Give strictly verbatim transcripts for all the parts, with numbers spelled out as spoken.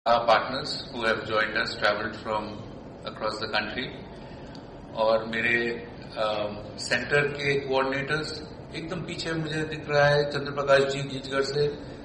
Our partners who have joined us traveled from across the country और मेरे centre के coordinators एकदम पीछे मुझे दिख रहा है चंद्र प्रकाश जी गीजगढ़ से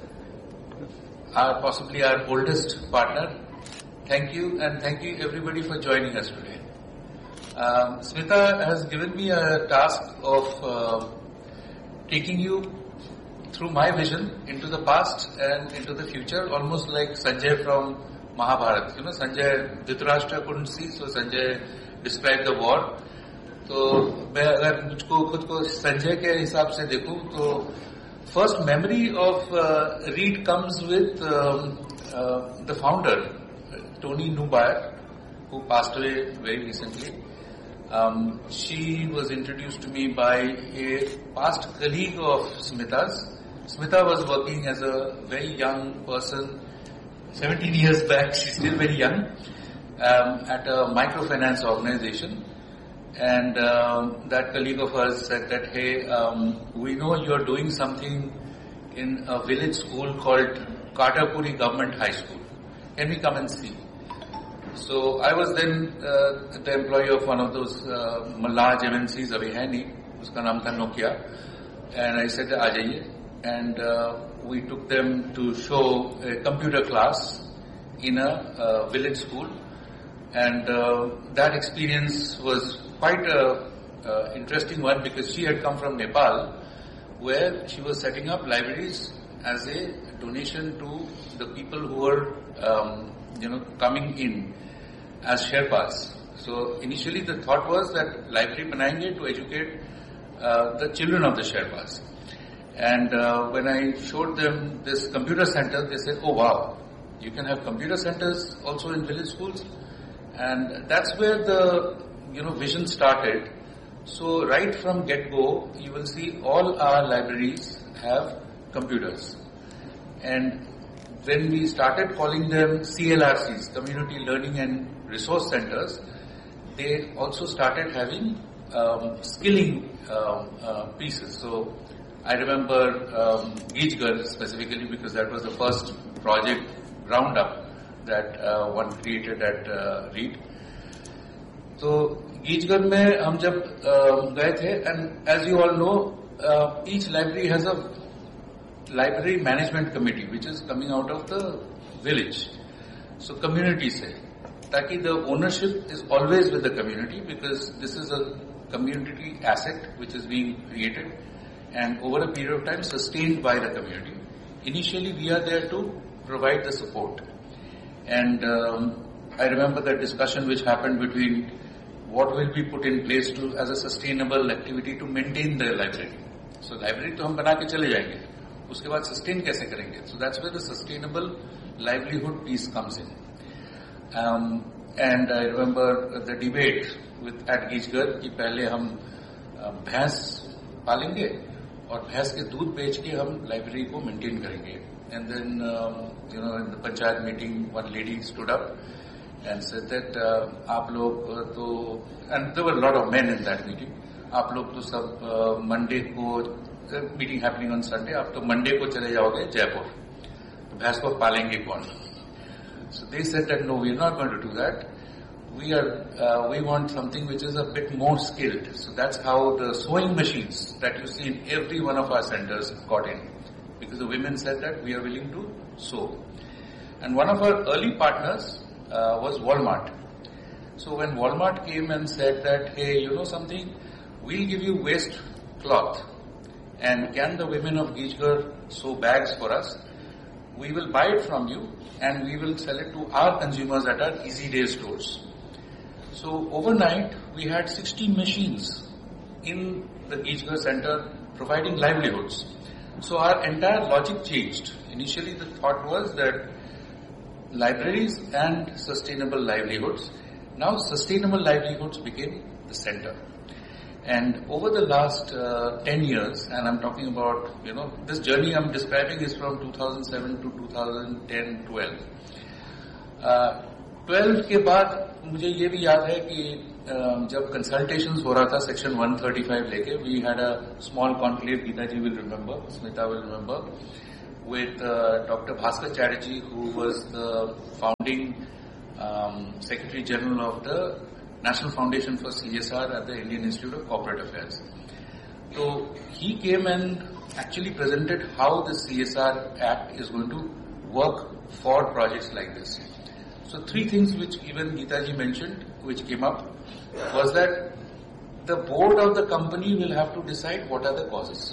are possibly our oldest partner. Thank you and thank you everybody for joining us today. Um, Smita has given me a task of uh, taking you through my vision into the past and into the future, almost like Sanjay from Mahabharata. You know, Sanjay, Dhritarashtra couldn't see, so Sanjay described the war. तो मैं अगर मुझको खुद को संजय के हिसाब से देखूं तो first memory of uh, Reed comes with um, uh, the founder, Toni Newbauer, who passed away very recently. Um, she was introduced to me by a past colleague of Smita's. Smita was working as a very young person, seventeen years back, she's still very young, um, at a microfinance organization. And um, that colleague of hers said that, hey, um, we know you're doing something in a village school called Katarpuri Government High School. Can we come and see? So I was then uh, the employee of one of those uh, large M N Cs, abhi hai nahi, uska naam tha Nokia. And I said, aa jaiye. And uh, we took them to show a computer class in a uh, village school. And uh, that experience was quite a uh, interesting one because she had come from Nepal, where she was setting up libraries as a donation to the people who were, um, you know, coming in as Sherpas. So initially the thought was that library banayenge to educate uh, the children of the Sherpas. And uh, when I showed them this computer center, they said, oh wow, you can have computer centers also in village schools. And that's where the, you know, vision started. So right from get-go, you will see all our libraries have computers. And when we started calling them C L R Cs, Community Learning and Resource Centers, they also started having um, skilling um, uh, pieces. So I remember um, Gijgar specifically because that was the first project roundup that uh, one created at uh, Reed. So Gijgar में हम जब uh, गए थे, and as you all know, uh, each library has a library management committee which is coming out of the village. So community से, ताकि the ownership is always with the community because this is a community asset which is being created and over a period of time sustained by the community. Initially we are there to provide the support. And um, I remember the discussion which happened between what will be put in place to as a sustainable activity to maintain the library. So library तो हम बना के चले जाएंगे, उसके बाद sustain कैसे करेंगे? So that's where the sustainable livelihood piece comes in. Um, and I remember the debate with at Gijgar कि पहले हम भैंस पालेंगे और भैंस के दूध बेच के हम लाइब्रेरी को मेंटेन करेंगे. And then, um, you know, in the panchayat meeting, one lady stood up and said that, uh, आप लोग तो, and there were a lot of men in that meeting, आप लोग तो सब uh, Monday को, meeting happening on Sunday, आप तो Monday को चले जाओगे जयपुर, तो भैंस को पालेंगे कौन? So they said that no, we are not going to do that. We are, uh, we want something which is a bit more skilled. So that's how the sewing machines that you see in every one of our centers got in. Because the women said that we are willing to sew. And one of our early partners uh, was Walmart. So when Walmart came and said that, hey, you know something, we'll give you waste cloth. And can the women of Gijgar sew bags for us? We will buy it from you and we will sell it to our consumers at our Easy Day stores. So overnight, we had sixteen machines in the Gijgar center providing livelihoods. So our entire logic changed. Initially the thought was that libraries and sustainable livelihoods. Now sustainable livelihoods became the center. And over the last uh, ten years, and I'm talking about, you know, this journey I'm describing is from two thousand seven to two thousand ten twelve. Uh, twelve के बाद मुझे ये भी याद है कि Uh, जब consultations हो रहा था section one thirty-five लेके, we had a small conclave, Geeta ji will remember, Smita will remember, with uh, Doctor Bhaskar Chatterjee, who was the founding um, Secretary General of the National Foundation for C S R at the Indian Institute of Corporate Affairs. So he came and actually presented how the C S R Act is going to work for projects like this. So three things which even Geetaji mentioned, which came up, was that the board of the company will have to decide what are the causes.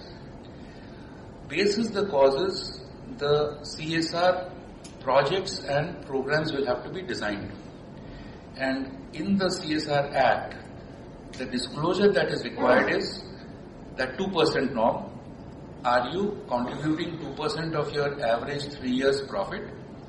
Basis the causes, the C S R projects and programs will have to be designed. And in the C S R Act, the disclosure that is required is that two percent norm. Are you contributing two percent of your average three years profit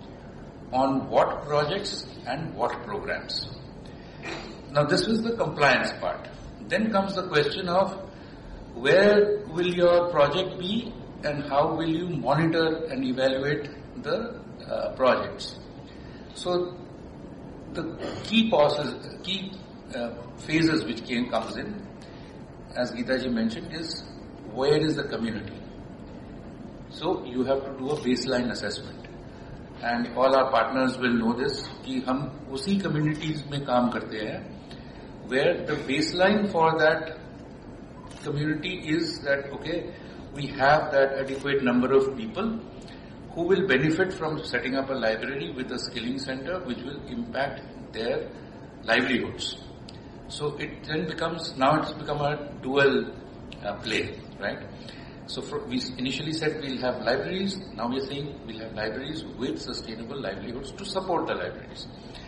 on what projects and what programs? Now this is the compliance part. Then comes the question of where will your project be and how will you monitor and evaluate the uh, projects. So the key pauses, key uh, phases which came comes in, as Geetaji mentioned, is where is the community. So you have to do a baseline assessment, and all our partners will know this कि हम उसी communities में काम करते हैं where the baseline for that community is that okay, we have that adequate number of people who will benefit from setting up a library with a skilling center which will impact their livelihoods. So it then becomes, now it's become a dual uh, play, right? So for, we initially said we'll have libraries, now we're saying we'll have libraries with sustainable livelihoods to support the libraries.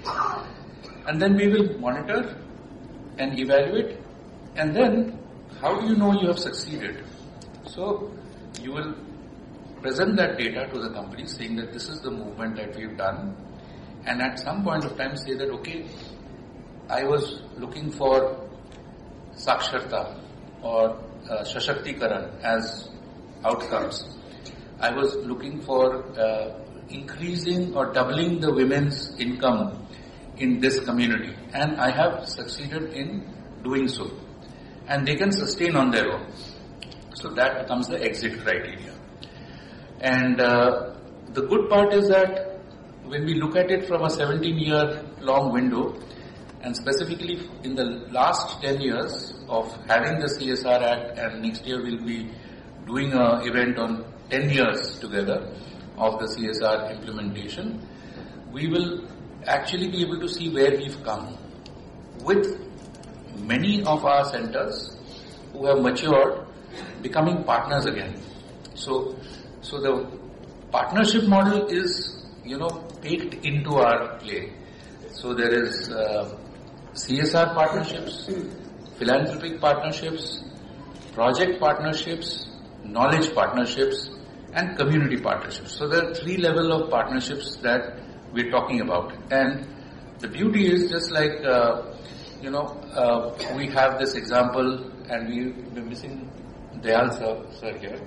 And then we will monitor and evaluate, and then how do you know you have succeeded? So you will present that data to the company saying that this is the movement that we've done, and at some point of time say that okay, I was looking for Saksharta or uh, Shashaktikaran as outcomes. I was looking for uh, increasing or doubling the women's income in this community, and I have succeeded in doing so. And they can sustain on their own. So that becomes the exit criteria. And uh, the good part is that when we look at it from a seventeen year long window, and specifically in the last ten years of having the C S R Act, and next year we'll be doing an event on ten years together of the C S R implementation, we will actually be able to see where we've come with many of our centers who have matured becoming partners again. So, so the partnership model is, you know, baked into our play. So there is uh, C S R partnerships, philanthropic partnerships, project partnerships, knowledge partnerships, and community partnerships. So there are three levels of partnerships that we're talking about. And the beauty is just like, uh, you know, uh, we have this example, and we've been missing Dayal sir, sir here.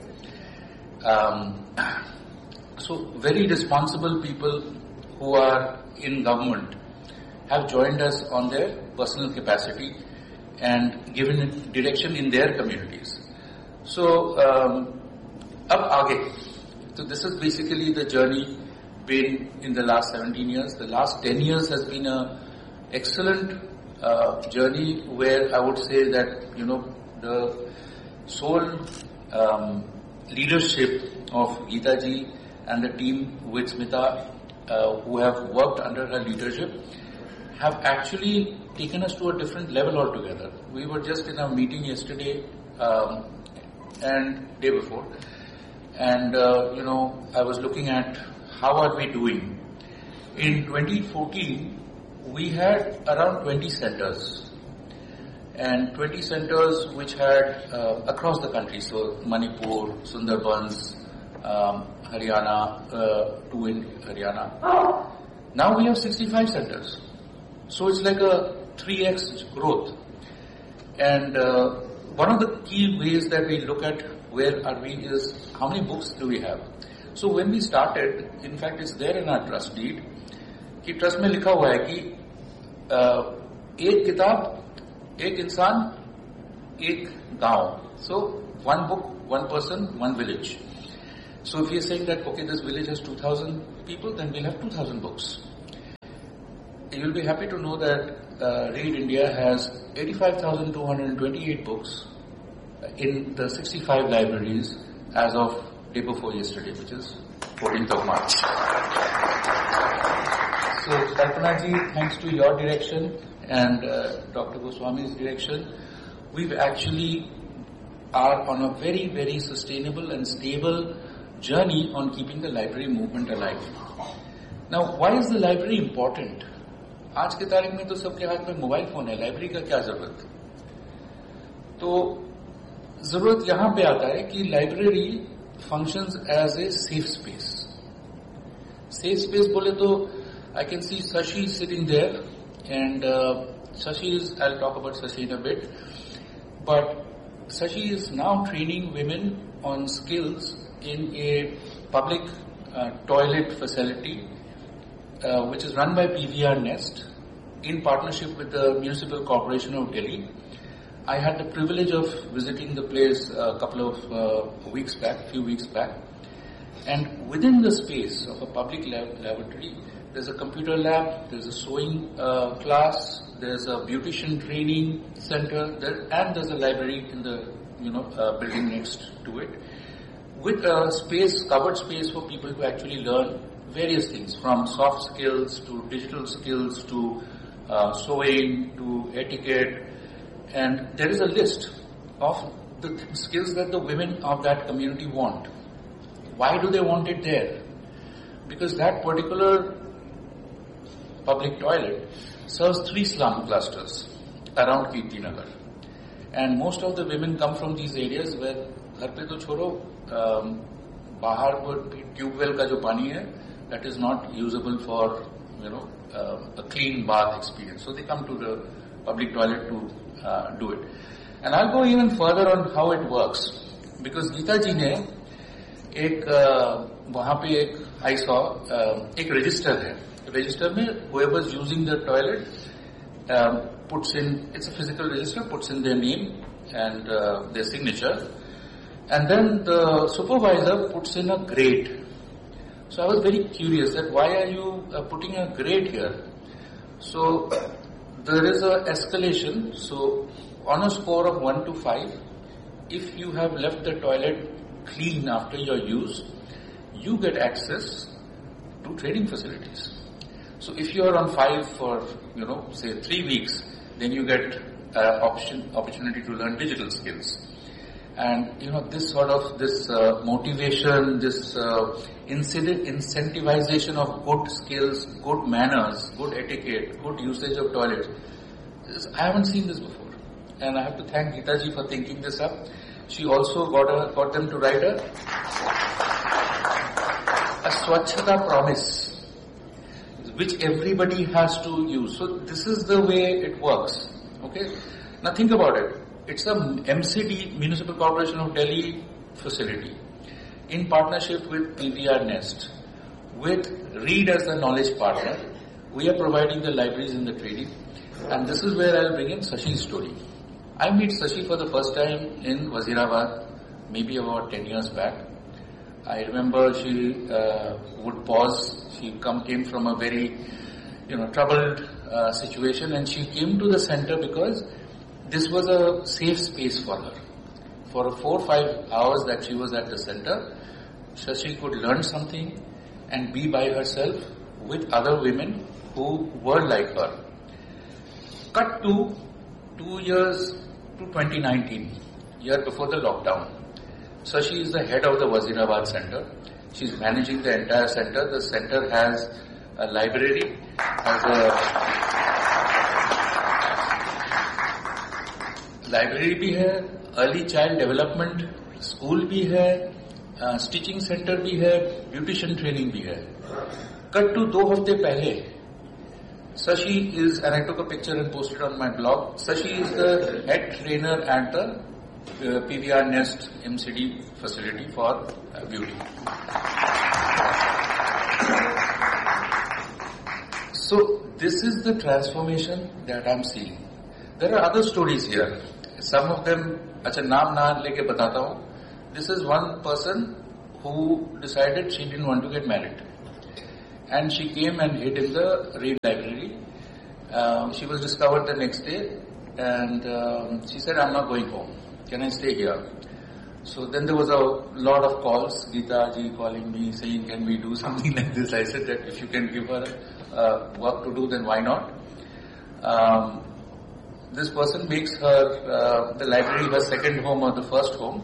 Um, so very responsible people who are in government have joined us on their personal capacity and given it direction in their communities. So, um, ab aage. So this is basically the journey been in the last seventeen years. The last ten years has been a excellent uh, journey where I would say that, you know, the sole um, leadership of Geetaji and the team with Smita, uh, who have worked under her leadership, have actually taken us to a different level altogether. We were just in a meeting yesterday um, and day before, and uh, you know, I was looking at how are we doing. In twenty fourteen, we had around twenty centers, and twenty centers which had uh, across the country, so Manipur, Sundarbans, um, Haryana, uh, two in Haryana. Now we have sixty-five centers. So it's like a three x growth. And uh, one of the key ways that we look at where are we is how many books do we have. So when we started, in fact it's there in our trust deed, कि trust में लिखा हुआ है कि uh, एक किताब, एक इंसान, एक गांव. So one book, one person, one village. So if we are saying that, okay, this village has two thousand people, then we'll have two thousand books. You'll be happy to know that uh, Read India has eighty-five thousand two hundred twenty-eight books in the sixty-five libraries as of day before yesterday, which is fourteenth of March. So, Kalpana ji, thanks to your direction and uh, Doctor Goswami's direction, we've actually are on a very, very sustainable and stable journey on keeping the library movement alive. Now, why is the library important? आज के तारीख में तो सबके हाथ में mobile phone है, library का क्या जरूरत? तो जरूरत यहां पे आता है कि library functions as a safe space. Safe space बोले तो I can see Shashi sitting there, and uh, Shashi is, I'll talk about Shashi in a bit, but Shashi is now training women on skills in a public uh, toilet facility uh, which is run by P V R Nest in partnership with the Municipal Corporation of Delhi. I had the privilege of visiting the place a couple of uh, weeks back, few weeks back, and within the space of a public lab- laboratory, there's a computer lab, there's a sewing uh, class, there's a beautician training center, there, and there's a library in the you know uh, building next to it, with a space, covered space for people to actually learn various things, from soft skills to digital skills to uh, sewing to etiquette. And there is a list of the th- skills that the women of that community want. Why do they want it there? Because that particular public toilet serves three slum clusters around Kirti Nagar. And most of the women come from these areas where घर पे तो छोड़ो बाहर वो tubewell का जो पानी है, that is not usable for you know uh, a clean bath experience. So they come to the public toilet to uh, do it. And I'll go even further on how it works, because Geeta ji ने एक uh, वहाँ पे एक I saw uh, एक register है. Register में whoever is using the toilet um, puts in, it's a physical register, puts in their name and uh, their signature, and then the supervisor puts in a grade. So I was very curious that why are you uh, putting a grade here? So there is a escalation. So on a score of one to five, if you have left the toilet clean after your use, you get access to training facilities. So if you are on five for, you know, say three weeks, then you get uh, option, opportunity to learn digital skills. And, you know, this sort of, this uh, motivation, this uh, incident, incentivization of good skills, good manners, good etiquette, good usage of toilets, this, I haven't seen this before. And I have to thank Geeta ji for thinking this up. She also got, a, got them to write a, a Swachhata promise, which everybody has to use. So this is the way it works. Okay? Now think about it. It's a M C D, Municipal Corporation of Delhi facility, in partnership with P V R Nest, with Read as the knowledge partner. We are providing the libraries and the training. And this is where I'll bring in Sashi's story. I meet Sashi for the first time in Wazirabad, maybe about ten years back. I remember she uh, would pause. She come came from a very, you know, troubled uh, situation, and she came to the center because this was a safe space for her. For four or five hours that she was at the center, Shashi could learn something and be by herself with other women who were like her. Cut to two years to twenty nineteen, year before the lockdown. Shashi is the head of the Wazirabad Center. She's managing the entire center. The center has a library, has a library भी है, early child development school भी है, stitching centre भी है, beautician training भी है. Cut to दो हफ्ते पहले, Sashi is, and I took a picture and posted on my blog, Sashi is the head trainer at the uh, P V R Nest M C D facility for uh, beauty. So this is the transformation that I'm seeing. There are other stories here. Some of them, अच्छा नाम ना लेके बताता हूँ. This is one person who decided she didn't want to get married. And she came and hid in the Reid library. Um, she was discovered the next day, and um, she said, I'm not going home. Can I stay here? So then there was a lot of calls, Geeta ji calling me saying, can we do something like this? I said that if you can give her uh, work to do, then why not? Um, this person makes her, uh, the library her second home or the first home.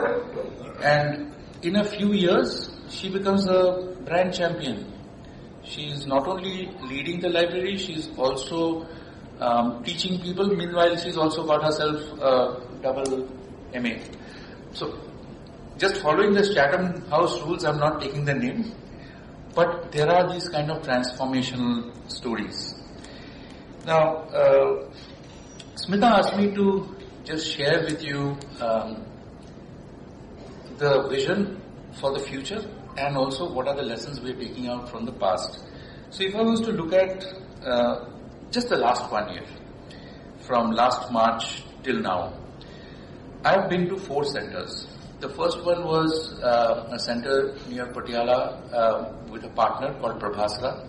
And in a few years, she becomes a brand champion. She is not only leading the library, she is also um, teaching people. Meanwhile, she's also got herself a double M A. So, just following the Chatham House rules, I'm not taking the name, but there are these kind of transformational stories. Now, uh, Smita asked me to just share with you um, the vision for the future and also what are the lessons we're taking out from the past. So if I was to look at uh, just the last one year, from last March till now, I've been to four centers. The first one was uh, a center near Patiala uh, with a partner called Prabhasra.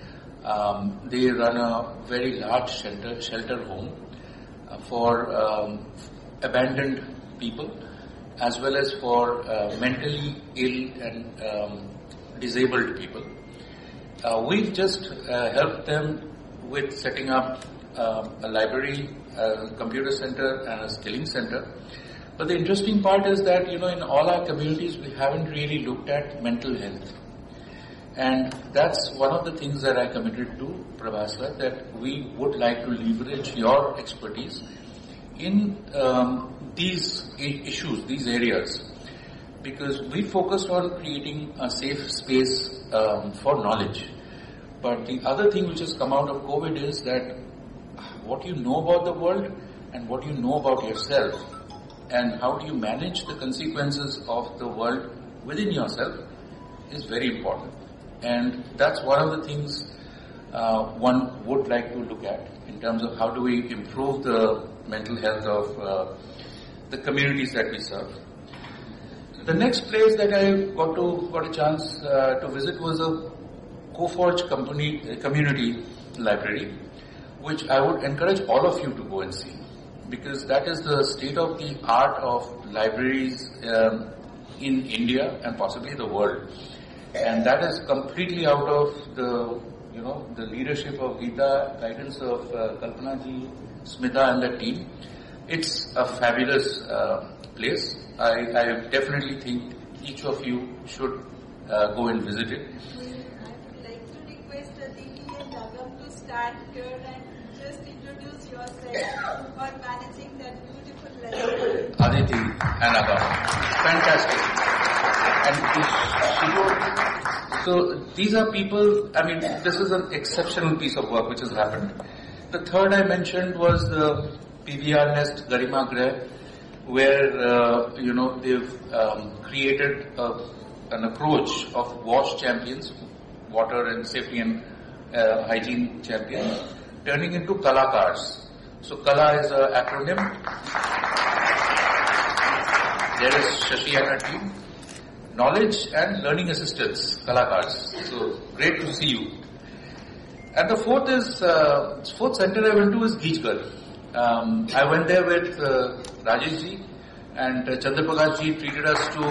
Um, they run a very large shelter, shelter home uh, for um, abandoned people as well as for uh, mentally ill and um, disabled people. Uh, we've just uh, helped them with setting up uh, a library, a computer center and a skilling center. But the interesting part is that, you know, in all our communities, we haven't really looked at mental health. And that's one of the things that I committed to Prabhasra, that we would like to leverage your expertise in um, these issues, these areas. Because we focused on creating a safe space um, for knowledge. But the other thing which has come out of COVID is that what you know about the world and what you know about yourself, and how do you manage the consequences of the world within yourself is very important. And that's one of the things uh, one would like to look at in terms of how do we improve the mental health of uh, the communities that we serve. The next place that I got to got a chance uh, to visit was a Coforge company, community library, which I would encourage all of you to go and see, because that is the state of the art of libraries um, in India and possibly the world. And that is completely out of the, you know, the leadership of Geeta, guidance of uh, Kalpana ji, Smita and the team. It's a fabulous uh, place. I, I definitely think each of you should uh, go and visit it. I would like to request Aditi and Agam to stand here and just introduce yourself for managing that beautiful library. Aditi and Agam. Fantastic. And so these are people, I mean, this is an exceptional piece of work which has happened. The third I mentioned was the P V R Nest Garima Greh, where, uh, you know, they've um, created a, an approach of WASH champions, water and safety and uh, hygiene champions, turning into Kalakars. So Kala is an acronym. There is Shashi and her team. Knowledge and learning assistants, Kalakars. So great to see you. And the fourth is, uh, fourth center I went to is Geechgarh. Um, I went there with uh, Rajesh ji, and uh, Chandraprakash ji treated us to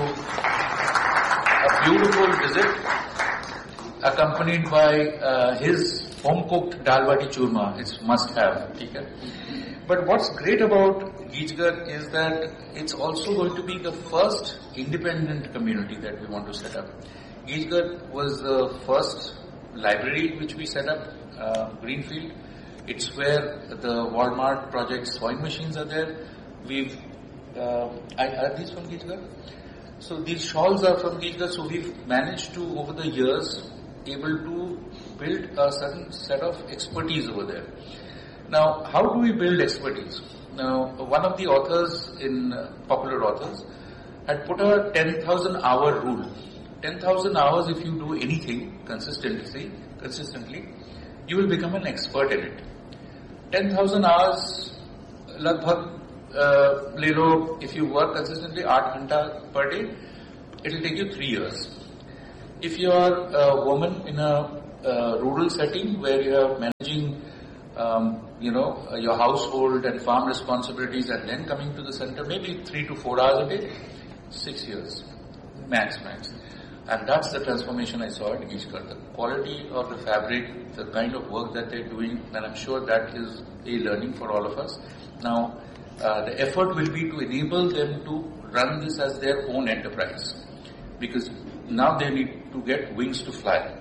a beautiful visit, accompanied by uh, his home-cooked dal bati churma. It's must-have. Okay? But what's great about Geechgarh is that it's also going to be the first independent community that we want to set up. Geechgarh was the first library which we set up, uh, Greenfield. It's where the Walmart project sewing machines are there. We've, uh, are these from Geechgarh? So these shawls are from Geechgarh. So we've managed to, over the years, able to build a certain set of expertise over there. Now, how do we build expertise? Now, one of the authors in uh, popular authors had put a ten thousand hour rule. ten thousand hours, if you do anything consistently, consistently, you will become an expert in it. ten thousand hours, lagbhag, uh, le lo, if you work consistently, eight ghanta per day, it'll take you three years. If you are a woman in a uh, rural setting where you are managing, um, you know, uh, your household and farm responsibilities and then coming to the center, maybe three to four hours a day, six years, max, max. And that's the transformation I saw at Gichkar. The quality of the fabric, the kind of work that they're doing, and I'm sure that is a learning for all of us. Now, uh, the effort will be to enable them to run this as their own enterprise, because now they need to get wings to fly.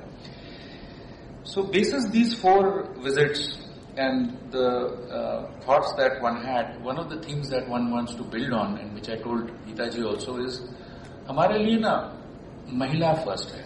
So, basis these four visits and the uh, thoughts that one had, one of the things that one wants to build on, and which I told Geeta ji also, is हमारे लिए ना Mahila first hai.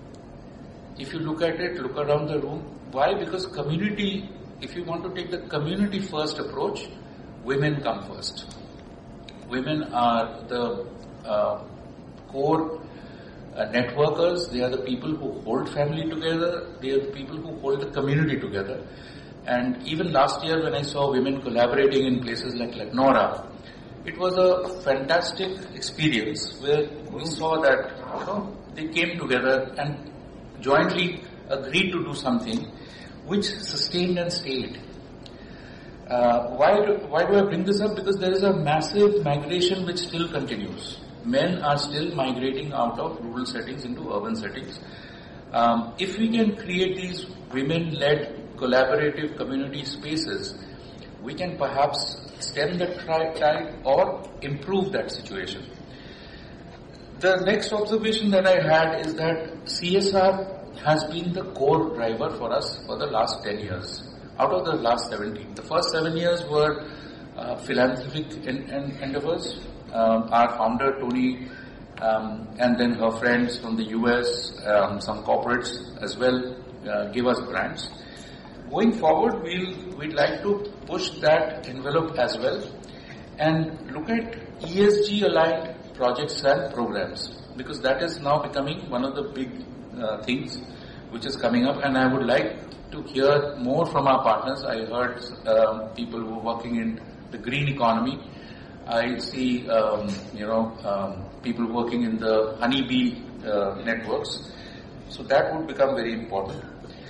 If you look at it, look around the room. Why? Because community, if you want to take the community first approach, women come first. Women are the uh, core uh, networkers. They are the people who hold family together. They are the people who hold the community together. And even last year when I saw women collaborating in places like Latnora, it was a fantastic experience where we saw that, you know, they came together and jointly agreed to do something which sustained and stayed. Uh, why, do, why do I bring this up? Because there is a massive migration which still continues. Men are still migrating out of rural settings into urban settings. Um, if we can create these women-led collaborative community spaces, we can perhaps stem the tide or improve that situation. The next observation that I had is that C S R has been the core driver for us for the last ten years, out of the last seventeen. The first seven years were uh, philanthropic en- en- endeavors. Um, our founder, Tony, um, and then her friends from the U S, um, some corporates as well, uh, give us grants. Going forward, we'll, we'd like to push that envelope as well and look at E S G aligned projects and programs, because that is now becoming one of the big uh, things which is coming up, and I would like to hear more from our partners. I heard um, people who are working in the green economy. I see, um, you know, um, people working in the honeybee uh, networks. So that would become very important.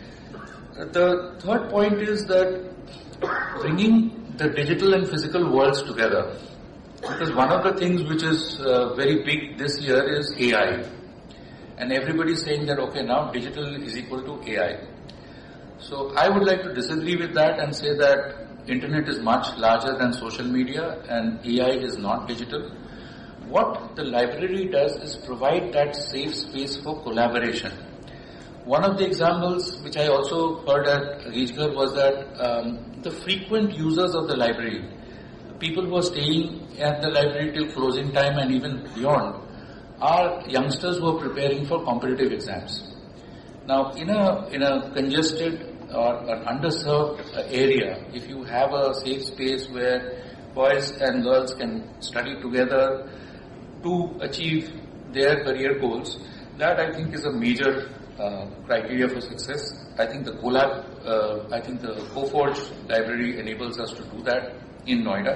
The third point is that bringing the digital and physical worlds together, because one of the things which is uh, very big this year is A I, and everybody is saying that okay, now digital is equal to A I. So I would like to disagree with that and say that internet is much larger than social media and A I is not digital. What the library does is provide that safe space for collaboration. One of the examples which I also heard at Gichkar was that um, the frequent users of the library, people who are staying at the library till closing time and even beyond, are youngsters who are preparing for competitive exams. Now, in a in a congested or an underserved area, if you have a safe space where boys and girls can study together to achieve their career goals, that I think is a major Uh, criteria for success. I think the Collab, uh, I think the Coforge library enables us to do that in Noida.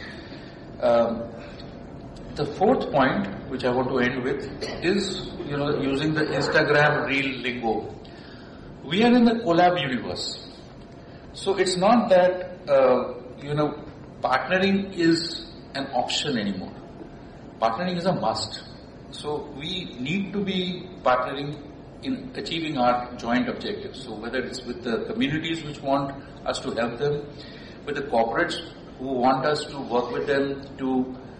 Um, the fourth point, which I want to end with, is, you know, using the Instagram reel lingo. We are in the Collab universe. So it's not that, uh, you know, partnering is an option anymore. Partnering is a must. So we need to be partnering in achieving our joint objectives. So whether it's with the communities which want us to help them, with the corporates who want us to work with them to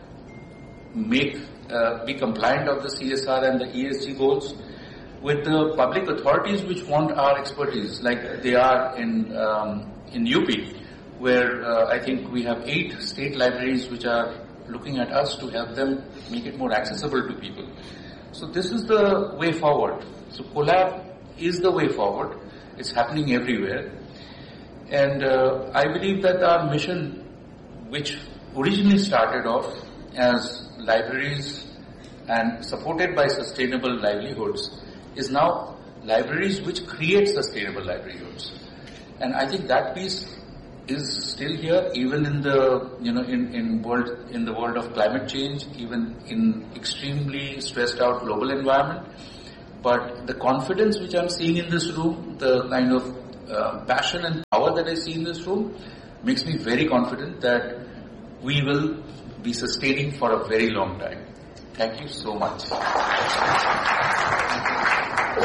make, uh, be compliant of the C S R and the E S G goals, with the public authorities which want our expertise, like they are in, um, in U P, where uh, I think we have eight state libraries which are looking at us to help them make it more accessible to people. So this is the way forward. So Collab is the way forward. It's happening everywhere. And uh, I believe that our mission, which originally started off as libraries and supported by sustainable livelihoods, is now libraries which create sustainable livelihoods. And I think that piece is still here, even in the, you know, in, in world, in the world of climate change, even in extremely stressed out global environment. But the confidence which I'm seeing in this room, the kind of uh, passion and power that I see in this room, makes me very confident that we will be sustaining for a very long time. Thank you so much.